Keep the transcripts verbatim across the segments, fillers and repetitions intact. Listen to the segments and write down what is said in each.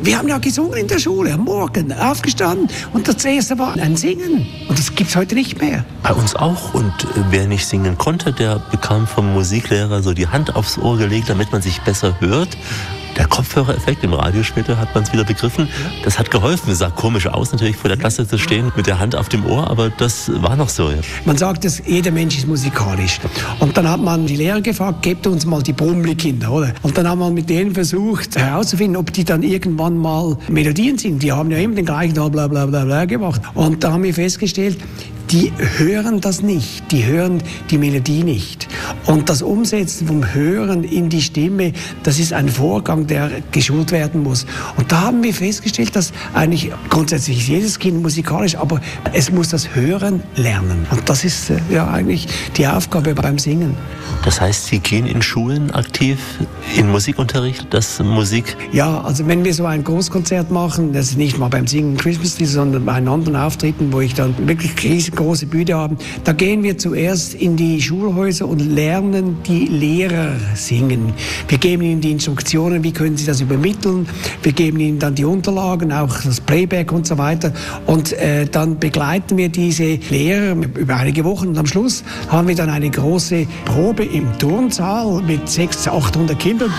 Wir haben ja gesungen in der Schule, am Morgen aufgestanden und das erste war ein Singen. Und das gibt es heute nicht mehr. Bei uns auch. Und äh, wer nicht singen konnte, der bekam vom Musiklehrer so die Hand aufs Ohr gelegt, damit man sich besser hört. Der Kopfhörereffekt im Radio später hat man es wieder begriffen. Das hat geholfen. Es sah komisch aus, natürlich vor der Klasse zu stehen mit der Hand auf dem Ohr, aber das war noch so. Ja. Man sagt, dass jeder Mensch ist musikalisch. Und dann hat man die Lehrer gefragt, gebt uns mal die Brummli-Kinder, oder? Und dann haben wir mit denen versucht herauszufinden, ob die dann irgendwann mal Melodien singen. Die haben ja immer den gleichen bla bla bla bla gemacht. Und da haben wir festgestellt, die hören das nicht, die hören die Melodie nicht. Und das Umsetzen vom Hören in die Stimme, das ist ein Vorgang, der geschult werden muss. Und da haben wir festgestellt, dass eigentlich grundsätzlich ist jedes Kind musikalisch, aber es muss das Hören lernen. Und das ist äh, ja eigentlich die Aufgabe beim Singen. Das heißt, Sie gehen in Schulen aktiv in Musikunterricht, das Musik? Ja, also wenn wir so ein Großkonzert machen, das ist nicht mal beim Singen Christmas Tree, sondern bei einem anderen Auftritten, wo ich dann wirklich riesengroße Bühne habe, da gehen wir zuerst in die Schulhäuser und lernen die Lehrer singen. Wir geben ihnen die Instruktionen, wie können sie das übermitteln. Wir geben ihnen dann die Unterlagen, auch das Playback und so weiter. Und äh, dann begleiten wir diese Lehrer über einige Wochen. Und am Schluss haben wir dann eine große Probe im Turnsaal mit sechshundert, achthundert Kindern.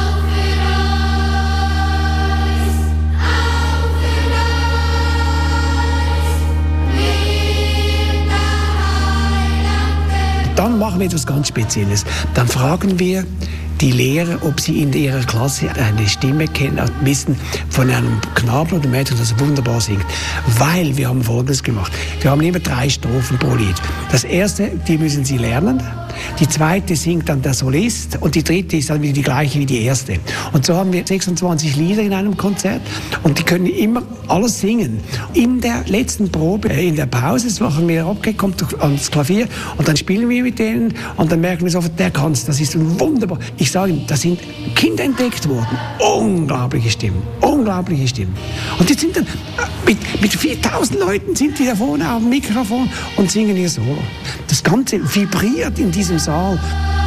Dann machen wir etwas ganz Spezielles. Dann fragen wir die Lehrer, ob sie in ihrer Klasse eine Stimme kennen, wissen von einem Knaben oder Mädchen, das wunderbar singt. Weil wir haben Folgendes gemacht. Wir haben immer drei Strophen pro Lied. Das erste, die müssen sie lernen. Die zweite singt dann der Solist und die dritte ist dann wieder die gleiche wie die erste. Und so haben wir sechsundzwanzig Lieder in einem Konzert und die können immer alles singen. In der letzten Probe, in der Pause, das machen wir, okay, kommt ans Klavier und dann spielen wir mit denen und dann merken wir sofort, der kann es, das ist wunderbar. Ich sage Ihnen, da sind Kinder entdeckt worden. Unglaubliche Stimmen, unglaubliche Stimmen. Und jetzt sind dann mit, mit viertausend Leuten sind die da vorne auf dem Mikrofon und singen ihr Solo. Das Ganze vibriert in diesem Saal.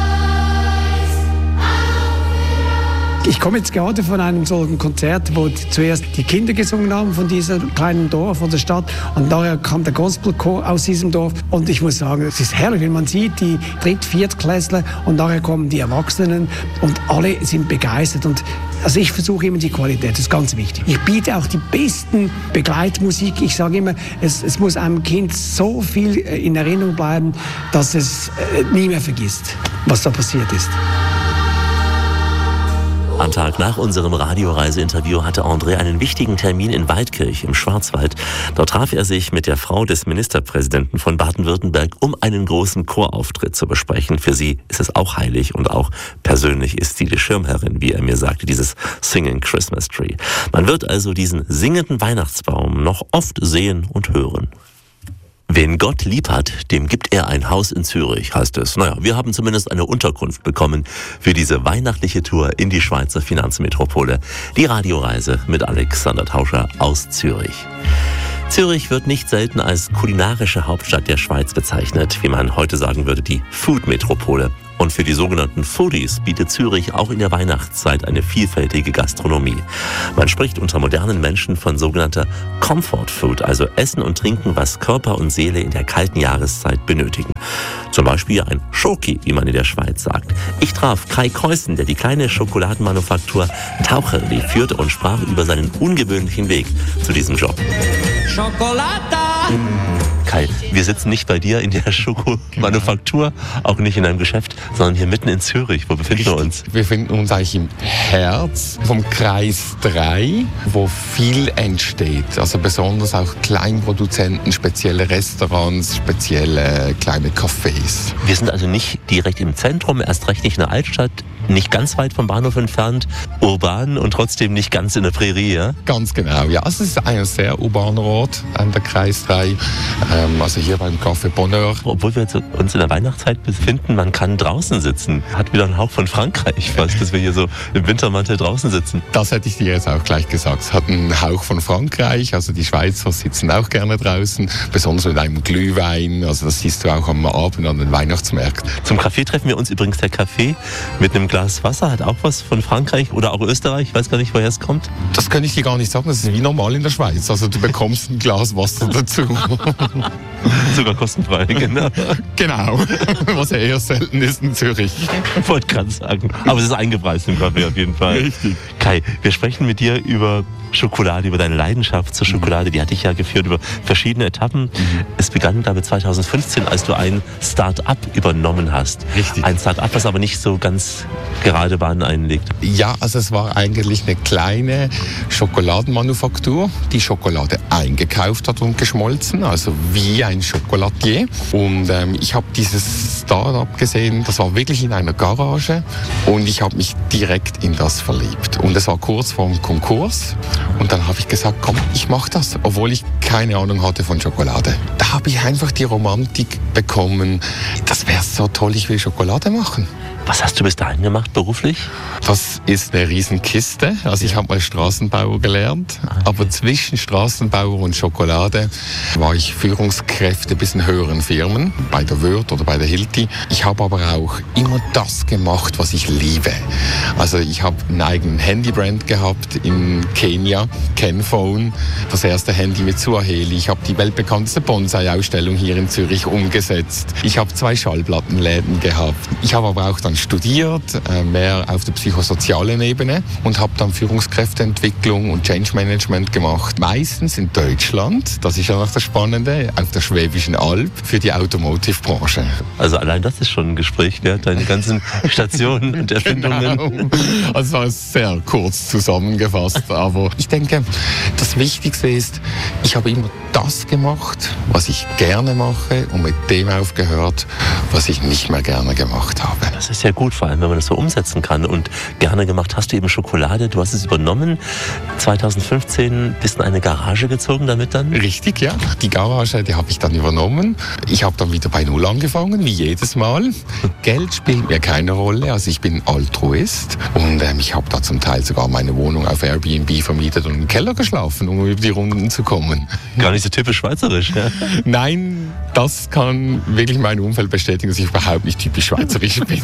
Ich komme jetzt gerade von einem solchen Konzert, wo zuerst die Kinder gesungen haben von diesem kleinen Dorf, von der Stadt, und nachher kam der Gospelchor aus diesem Dorf. Und ich muss sagen, es ist herrlich, wenn man sieht, die Dritt-, Viertklässler und nachher kommen die Erwachsenen und alle sind begeistert. Und also ich versuche immer die Qualität, das ist ganz wichtig. Ich biete auch die besten Begleitmusik. Ich sage immer, es, es muss einem Kind so viel in Erinnerung bleiben, dass es nie mehr vergisst, was da passiert ist. Am Tag nach unserem Radioreiseinterview hatte André einen wichtigen Termin in Waldkirch im Schwarzwald. Dort traf er sich mit der Frau des Ministerpräsidenten von Baden-Württemberg, um einen großen Chorauftritt zu besprechen. Für sie ist es auch heilig und auch persönlich ist sie die Schirmherrin, wie er mir sagte, dieses Singing Christmas Tree. Man wird also diesen singenden Weihnachtsbaum noch oft sehen und hören. Wen Gott lieb hat, dem gibt er ein Haus in Zürich, heißt es. Naja, wir haben zumindest eine Unterkunft bekommen für diese weihnachtliche Tour in die Schweizer Finanzmetropole. Die Radioreise mit Alexander Tauscher aus Zürich. Zürich wird nicht selten als kulinarische Hauptstadt der Schweiz bezeichnet, wie man heute sagen würde, die Food-Metropole. Und für die sogenannten Foodies bietet Zürich auch in der Weihnachtszeit eine vielfältige Gastronomie. Man spricht unter modernen Menschen von sogenannter Comfort Food, also Essen und Trinken, was Körper und Seele in der kalten Jahreszeit benötigen. Zum Beispiel ein Schoki, wie man in der Schweiz sagt. Ich traf Kai Keusen, der die kleine Schokoladenmanufaktur Taucherli führte und sprach über seinen ungewöhnlichen Weg zu diesem Job. Schokolata! Kai, wir sitzen nicht bei dir in der Schokomanufaktur, auch nicht in einem Geschäft, sondern hier mitten in Zürich. Wo befinden wir uns? Wir befinden uns eigentlich im Herz vom Kreis drei, wo viel entsteht. Also besonders auch Kleinproduzenten, spezielle Restaurants, spezielle kleine Cafés. Wir sind also nicht direkt im Zentrum, erst recht nicht in der Altstadt, nicht ganz weit vom Bahnhof entfernt, urban und trotzdem nicht ganz in der Prärie, ja? Ganz genau, ja. Es ist ein sehr urbaner Ort an der Kreis drei. Ähm, also hier beim Café Bonheur. Obwohl wir uns in der Weihnachtszeit befinden, man kann draußen sitzen. Hat wieder einen Hauch von Frankreich fast, dass wir hier so im Wintermantel draußen sitzen. Das hätte ich dir jetzt auch gleich gesagt. Es hat einen Hauch von Frankreich, also die Schweizer sitzen auch gerne draußen, besonders mit einem Glühwein. Also das siehst du auch am Abend an den Weihnachtsmärkten. Zum Kaffee treffen wir uns übrigens, der Kaffee mit einem Glas Glas Wasser hat auch was von Frankreich oder auch Österreich. Ich weiß gar nicht, woher es kommt. Das kann ich dir gar nicht sagen. Das ist wie normal in der Schweiz. Also du bekommst ein Glas Wasser dazu. Sogar kostenfrei, genau. Genau, was ja eher selten ist in Zürich. Ich wollte gerade sagen. Aber es ist eingepreist im Kaffee auf jeden Fall. Richtig. Kai, wir sprechen mit dir über Schokolade, über deine Leidenschaft zur Schokolade. Die hat dich ja geführt über verschiedene Etappen. Mhm. Es begann damit zweitausendfünfzehn, als du ein Start-up übernommen hast. Richtig. Ein Start-up, das aber nicht so ganz gerade Bahnen einlegt. Ja, also es war eigentlich eine kleine Schokoladenmanufaktur, die Schokolade eingekauft hat und geschmolzen, also wie ein Schokoladier. Und ähm, ich habe dieses Start-up gesehen, das war wirklich in einer Garage und ich habe mich direkt in das verliebt. Und es war kurz vorm Konkurs. Und dann habe ich gesagt, komm, ich mache das, obwohl ich keine Ahnung hatte von Schokolade. Da habe ich einfach die Romantik bekommen, das wäre so toll, ich will Schokolade machen. Was hast du bis dahin gemacht, beruflich? Das ist eine Riesenkiste. Also ich habe mal Straßenbauer gelernt, okay. aber zwischen Straßenbauer und Schokolade war ich Führungskräfte bis in höheren Firmen, bei der Würth oder bei der Hilti. Ich habe aber auch immer das gemacht, was ich liebe. Also ich habe einen eigenen Handybrand gehabt in Kenia, Kenphone, das erste Handy mit Suaheli. Ich habe die weltbekannteste Bonsai-Ausstellung hier in Zürich umgesetzt. Ich habe zwei Schallplattenläden gehabt. Ich habe aber auch dann studiert, mehr auf der psychosozialen Ebene und habe dann Führungskräfteentwicklung und Change Management gemacht. Meistens in Deutschland, das ist ja noch das Spannende, auf der Schwäbischen Alb für die Automotive-Branche. Also allein das ist schon ein Gespräch wert, deine ganzen Stationen und Erfindungen. Genau. Also war sehr kurz zusammengefasst, aber ich denke, das Wichtigste ist, ich habe immer das gemacht, was ich gerne mache und mit dem aufgehört, was ich nicht mehr gerne gemacht habe. Das ist ja gut, vor allem wenn man das so umsetzen kann. Und gerne gemacht hast du eben Schokolade, du hast es übernommen. zweitausendfünfzehn bist du in eine Garage gezogen damit dann? Richtig, ja. Die Garage, die habe ich dann übernommen. Ich habe dann wieder bei Null angefangen, wie jedes Mal. Geld spielt mir keine Rolle, also ich bin Altruist. Und ähm, ich habe da zum Teil sogar meine Wohnung auf Airbnb vermietet und im Keller geschlafen, um über die Runden zu kommen. Gar nicht so typisch schweizerisch, ja? Nein, das kann wirklich mein Umfeld bestätigen, dass ich überhaupt nicht typisch schweizerisch bin.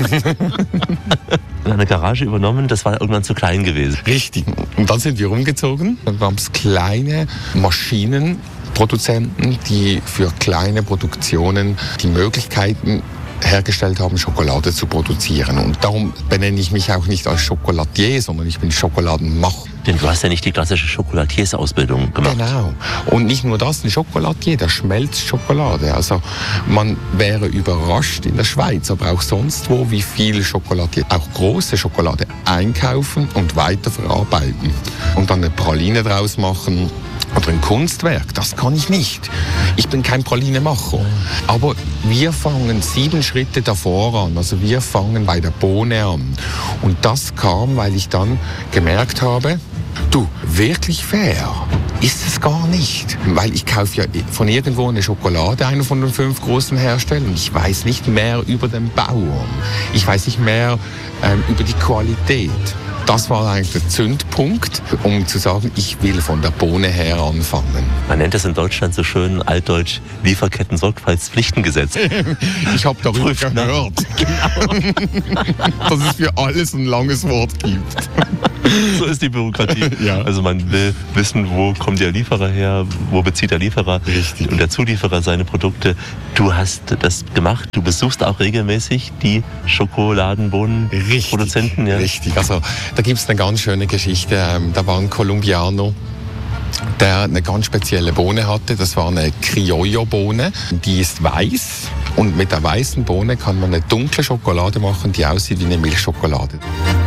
In einer Garage übernommen, das war irgendwann zu klein gewesen. Richtig. Und dann sind wir umgezogen. Dann gab es kleine Maschinenproduzenten, die für kleine Produktionen die Möglichkeiten hergestellt haben, Schokolade zu produzieren. Und darum benenne ich mich auch nicht als Schokoladier, sondern ich bin Schokoladenmacher. Denn du hast ja nicht die klassische Schokoladiersausbildung gemacht. Genau. Und nicht nur das, ein Schokoladier, der schmelzt Schokolade. Also man wäre überrascht in der Schweiz, aber auch sonst wo, wie viele Schokoladier, auch große Schokolade einkaufen und weiterverarbeiten. Und dann eine Praline draus machen. Oder ein Kunstwerk, das kann ich nicht. Ich bin kein Pralinemacher. Aber wir fangen sieben Schritte davor an. Also wir fangen bei der Bohne an. Und das kam, weil ich dann gemerkt habe, du, wirklich fair ist es gar nicht. Weil ich kaufe ja von irgendwo eine Schokolade, einer von den fünf großen Herstellern. Ich weiß nicht mehr über den Bauern. Ich weiß nicht mehr ähm, über die Qualität. Das war eigentlich der Zündpunkt, um zu sagen, ich will von der Bohne her anfangen. Man nennt es in Deutschland so schön altdeutsch Lieferketten-Sorgfaltspflichtengesetz. Ich habe darüber Prüft gehört, genau. dass es für alles ein langes Wort gibt. So ist die Bürokratie. Ja. Also man will wissen, wo kommt der Lieferer her, wo bezieht der Lieferer Richtig. und der Zulieferer seine Produkte. Du hast das gemacht, du besuchst auch regelmäßig die Schokoladenbohnenproduzenten. Ja. Richtig, also da gibt es eine ganz schöne Geschichte. Da war ein Kolumbianer, der eine ganz spezielle Bohne hatte. Das war eine Criollo-Bohne. Die ist weiß und mit der weißen Bohne kann man eine dunkle Schokolade machen, die aussieht wie eine Milchschokolade.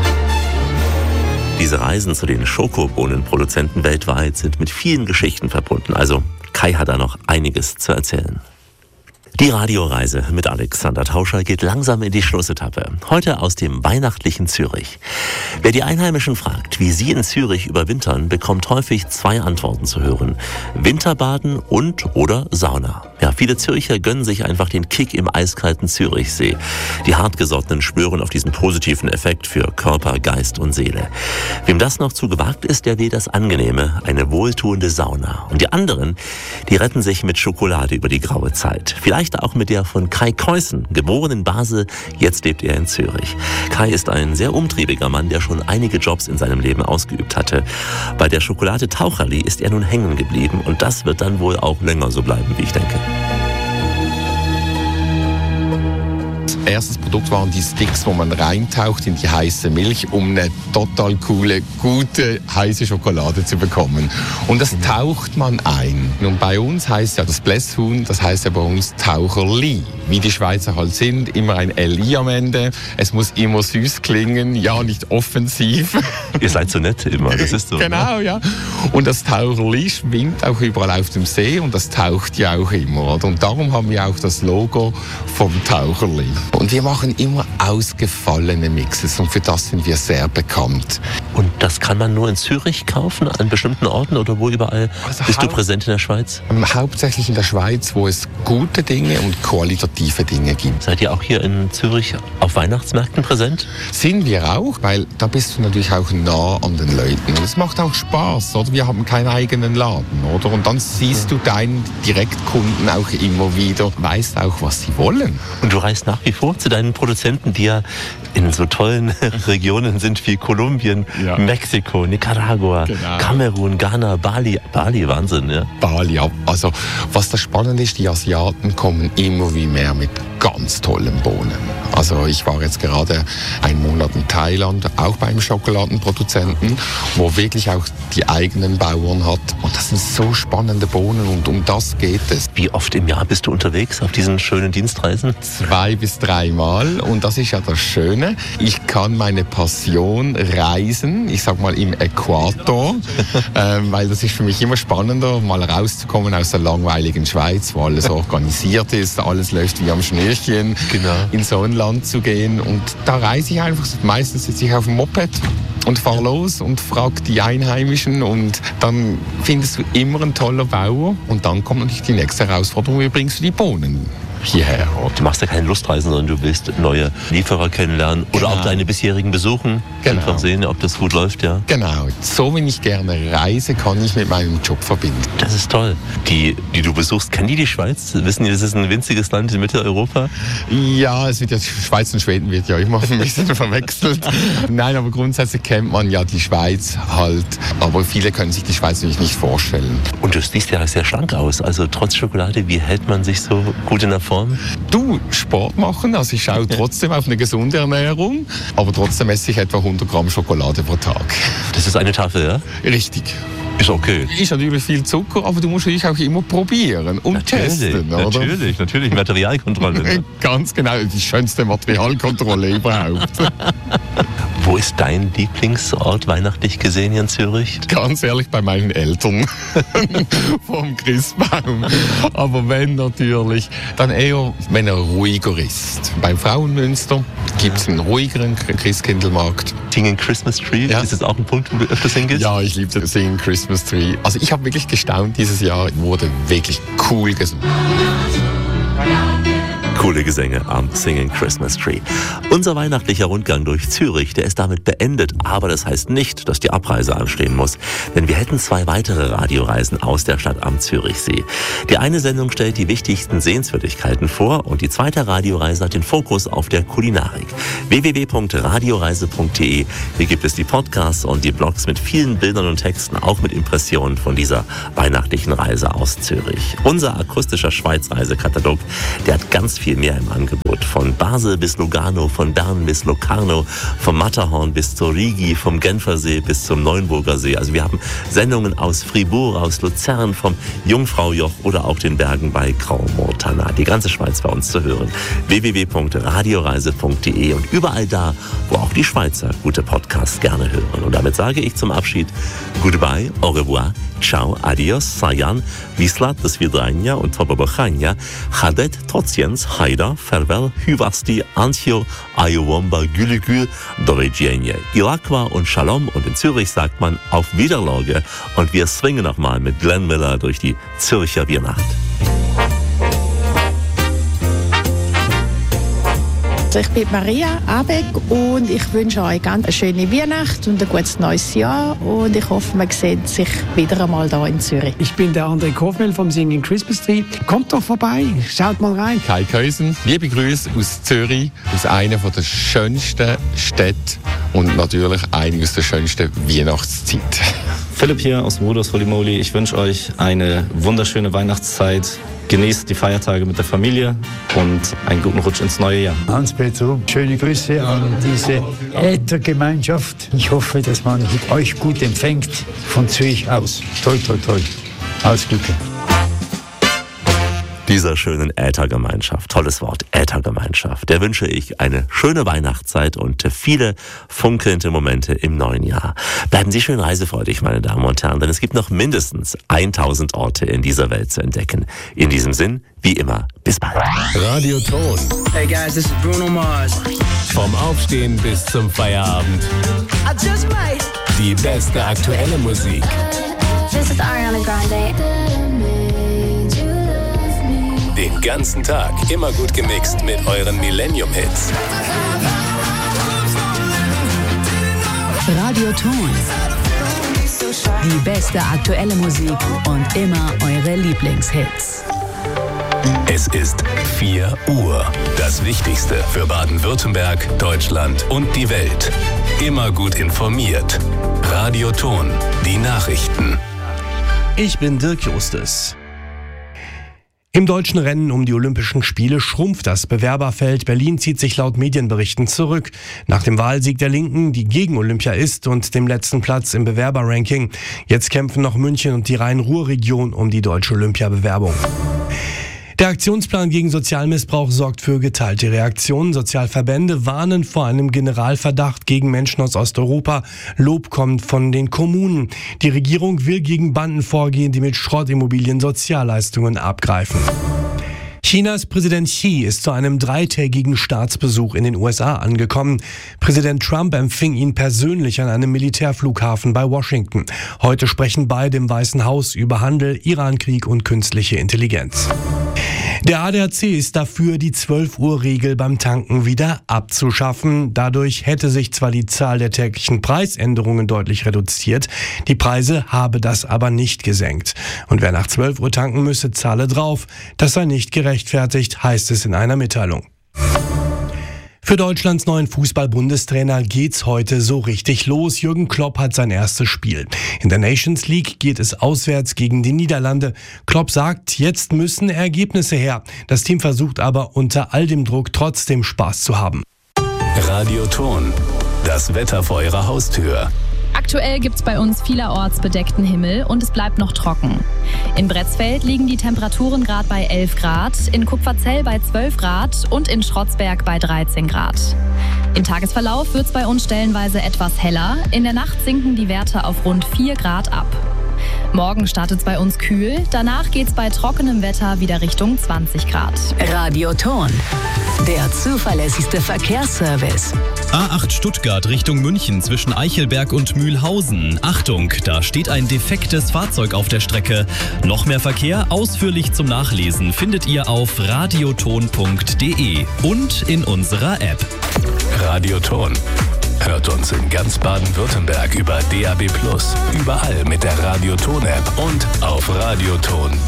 Diese Reisen zu den Schokobohnenproduzenten weltweit sind mit vielen Geschichten verbunden. Also Kai hat da noch einiges zu erzählen. Die Radioreise mit Alexander Tauscher geht langsam in die Schlussetappe. Heute aus dem weihnachtlichen Zürich. Wer die Einheimischen fragt, wie sie in Zürich überwintern, bekommt häufig zwei Antworten zu hören. Winterbaden und oder Sauna. Ja, viele Zürcher gönnen sich einfach den Kick im eiskalten Zürichsee. Die Hartgesottenen schwören auf diesen positiven Effekt für Körper, Geist und Seele. Wem das noch zu gewagt ist, der will das Angenehme, eine wohltuende Sauna. Und die anderen, die retten sich mit Schokolade über die graue Zeit. Vielleicht auch mit der von Kai Keusen, geboren in Basel, jetzt lebt er in Zürich. Kai ist ein sehr umtriebiger Mann, der schon einige Jobs in seinem Leben ausgeübt hatte. Bei der Schokolade Taucherli ist er nun hängen geblieben und das wird dann wohl auch länger so bleiben, wie ich denke. Erstes Produkt waren die Sticks, wo man reintaucht in die heiße Milch, um eine total coole, gute, heiße Schokolade zu bekommen. Und das taucht man ein. Und bei uns heißt ja das Blässhuhn, das heißt ja bei uns Taucherli. Wie die Schweizer halt sind, immer ein L I am Ende. Es muss immer süß klingen, ja nicht offensiv. Ihr seid so nett immer, das ist so. Genau, ne? Ja. Und das Taucherli schwimmt auch überall auf dem See und das taucht ja auch immer. Oder? Und darum haben wir auch das Logo vom Taucherli. Und wir machen immer ausgefallene Mixes und für das sind wir sehr bekannt. Und das kann man nur in Zürich kaufen, an bestimmten Orten oder wo überall also bist du präsent in der Schweiz? Hauptsächlich in der Schweiz, wo es gute Dinge und qualitative Dinge gibt. Seid ihr auch hier in Zürich auf Weihnachtsmärkten präsent? Sind wir auch, weil da bist du natürlich auch nah an den Leuten. Und es macht auch Spaß, oder? Wir haben keinen eigenen Laden, oder? Und dann siehst du deinen Direktkunden auch immer wieder, weißt auch, was sie wollen. Und du reist nach wie vor zu deinen Produzenten, die ja in so tollen Regionen sind wie Kolumbien, ja. Mexiko, Nicaragua, genau. Kamerun, Ghana, Bali. Bali, Wahnsinn, ja. Bali, also was das Spannende ist, die Asiaten kommen immer wie mehr mit ganz tollen Bohnen. Also ich war jetzt gerade einen Monat in Thailand, auch beim Schokoladenproduzenten, wo wirklich auch die eigenen Bauern hat. Und das sind so spannende Bohnen und um das geht es. Wie oft im Jahr bist du unterwegs auf diesen schönen Dienstreisen? Zwei bis dreimal und das ist ja das Schöne. Ich kann meine Passion reisen, ich sag mal im Äquator, ähm, weil das ist für mich immer spannender, mal rauszukommen aus der langweiligen Schweiz, wo alles organisiert ist, alles läuft wie am Schnürchen, genau. In so ein Land zu gehen und da reise ich einfach, meistens sitze ich auf dem Moped und fahre los und frage die Einheimischen und dann findest du immer einen tollen Bauer und dann kommt natürlich die nächste Herausforderung, wie bringst du die Bohnen hierher? Du machst ja keine Lustreisen, sondern du willst neue Lieferer kennenlernen oder genau. Auch deine bisherigen besuchen. Genau. Einfach sehen, ob das gut läuft, ja. Genau. So, wenn ich gerne reise, kann ich mit meinem Job verbinden. Das ist toll. Die, die du besuchst, kennen die die Schweiz? Wissen die, das ist ein winziges Land in Mitteleuropa? Ja, es wird ja, Schweiz und Schweden wird ja immer ein bisschen verwechselt. Nein, aber grundsätzlich kennt man ja die Schweiz halt. Aber viele können sich die Schweiz natürlich nicht vorstellen. Und du siehst ja sehr schlank aus. Also trotz Schokolade, wie hält man sich so gut in der Form? Du, Sport machen, also ich schaue trotzdem auf eine gesunde Ernährung, aber trotzdem esse ich etwa hundert Gramm Schokolade pro Tag. Das ist eine Tafel, ja? Richtig. Ist okay. Ist natürlich viel Zucker, aber du musst natürlich auch immer probieren und natürlich, testen, oder? Natürlich, natürlich, Materialkontrolle. Ne? Ganz genau, die schönste Materialkontrolle überhaupt. Wo ist dein Lieblingsort weihnachtlich gesehen hier in Zürich? Ganz ehrlich, bei meinen Eltern. Vom Christbaum. Aber wenn natürlich, dann eher, wenn er ruhiger ist. Beim Frauenmünster gibt es einen ruhigeren Christkindlmarkt. Singing Christmas Tree, ja. Ist das auch ein Punkt, wo du öfters hingehst? Ja, ich liebe das Singing Christmas Tree. Also ich habe wirklich gestaunt, dieses Jahr wurde wirklich cool gesungen. Coole Gesänge am Singing Christmas Tree. Unser weihnachtlicher Rundgang durch Zürich, der ist damit beendet. Aber das heißt nicht, dass die Abreise anstehen muss. Denn wir hätten zwei weitere Radioreisen aus der Stadt am Zürichsee. Die eine Sendung stellt die wichtigsten Sehenswürdigkeiten vor und die zweite Radioreise hat den Fokus auf der Kulinarik. w w w punkt radioreise punkt d e. Hier gibt es die Podcasts und die Blogs mit vielen Bildern und Texten, auch mit Impressionen von dieser weihnachtlichen Reise aus Zürich. Unser akustischer Schweizreisekatalog, der hat ganz viel mehr im Angebot. Von Basel bis Lugano, von Bern bis Locarno, vom Matterhorn bis zur Rigi, vom Genfersee bis zum Neuenburger See. Also wir haben Sendungen aus Fribourg, aus Luzern, vom Jungfraujoch oder auch den Bergen bei Grau-Montana. Die ganze Schweiz bei uns zu hören. w w w punkt radioreise punkt d e und überall da, wo auch die Schweizer gute Podcasts gerne hören. Und damit sage ich zum Abschied Goodbye, au revoir, ciao, adios, sajan, vislat, do svidania und tobobochania, chadet, trociens, Haida, farewell, hyvasti, antio, ayowomba, gülügül, dovidzienie, ilakwa und shalom und in Zürich sagt man auf Wiederlage und wir swingen nochmal mit Glenn Miller durch die Zürcher Weihnacht. Also ich bin Maria Abeck und ich wünsche euch ganz eine schöne Weihnacht und ein gutes neues Jahr und ich hoffe, man sieht sich wieder einmal hier in Zürich. Ich bin der André Kofmel vom Singing Christmas Tree. Kommt doch vorbei, schaut mal rein. Kai Kösen, liebe Grüße aus Zürich, aus einer der schönsten Städte und natürlich eine aus der schönsten Weihnachtszeit. Philipp hier aus dem Rudolfs Holy. Ich wünsche euch eine wunderschöne Weihnachtszeit. Genießt die Feiertage mit der Familie und einen guten Rutsch ins neue Jahr. Hans-Peter Rupp, schöne Grüße an diese Äthergemeinschaft. Ich hoffe, dass man euch gut empfängt von Zürich aus. Toi, toi, toi. Alles Gute. Dieser schönen Äthergemeinschaft, tolles Wort, Äthergemeinschaft, der wünsche ich eine schöne Weihnachtszeit und viele funkelnde Momente im neuen Jahr. Bleiben Sie schön reisefreudig, meine Damen und Herren, denn es gibt noch mindestens tausend Orte in dieser Welt zu entdecken. In diesem Sinn, wie immer, bis bald. Radioton. Hey guys, this is Bruno Mars. Vom Aufstehen bis zum Feierabend. I just might. Die beste aktuelle Musik. This is Ariana Grande. Den ganzen Tag immer gut gemixt mit euren Millennium-Hits. Radioton. Die beste aktuelle Musik und immer eure Lieblingshits. Es ist vier Uhr. Das Wichtigste für Baden-Württemberg, Deutschland und die Welt. Immer gut informiert. Radioton. Die Nachrichten. Ich bin Dirk Justus. Im deutschen Rennen um die Olympischen Spiele schrumpft das Bewerberfeld. Berlin zieht sich laut Medienberichten zurück. Nach dem Wahlsieg der Linken, die gegen Olympia ist, und dem letzten Platz im Bewerberranking. Jetzt kämpfen noch München und die Rhein-Ruhr-Region um die deutsche Olympiabewerbung. Der Aktionsplan gegen Sozialmissbrauch sorgt für geteilte Reaktionen. Sozialverbände warnen vor einem Generalverdacht gegen Menschen aus Osteuropa. Lob kommt von den Kommunen. Die Regierung will gegen Banden vorgehen, die mit Schrottimmobilien Sozialleistungen abgreifen. Chinas Präsident Xi ist zu einem dreitägigen Staatsbesuch in den U S A angekommen. Präsident Trump empfing ihn persönlich an einem Militärflughafen bei Washington. Heute sprechen beide im Weißen Haus über Handel, Irankrieg und künstliche Intelligenz. Der A D A C ist dafür, die zwölf Uhr Regel beim Tanken wieder abzuschaffen. Dadurch hätte sich zwar die Zahl der täglichen Preisänderungen deutlich reduziert, die Preise habe das aber nicht gesenkt. Und wer nach zwölf Uhr tanken müsse, zahle drauf. Das sei nicht gerechtfertigt, heißt es in einer Mitteilung. Für Deutschlands neuen Fußball-Bundestrainer geht's heute so richtig los. Jürgen Klopp hat sein erstes Spiel. In der Nations League geht es auswärts gegen die Niederlande. Klopp sagt, jetzt müssen Ergebnisse her. Das Team versucht aber unter all dem Druck trotzdem Spaß zu haben. Radioton. Das Wetter vor Ihrer Haustür. Aktuell gibt es bei uns vielerorts bedeckten Himmel und es bleibt noch trocken. In Bretzfeld liegen die Temperaturen gerade bei elf Grad, in Kupferzell bei zwölf Grad und in Schrotzberg bei dreizehn Grad. Im Tagesverlauf wird es bei uns stellenweise etwas heller. In der Nacht sinken die Werte auf rund vier Grad ab. Morgen startet es bei uns kühl, danach geht es bei trockenem Wetter wieder Richtung zwanzig Grad. Radioton, der zuverlässigste Verkehrsservice. A acht Stuttgart Richtung München zwischen Eichelberg und Mühlhausen. Achtung, da steht ein defektes Fahrzeug auf der Strecke. Noch mehr Verkehr ausführlich zum Nachlesen findet ihr auf radioton punkt de und in unserer App. Radioton. Hört uns in ganz Baden-Württemberg über D A B plus, überall mit der Radioton-App und auf radioton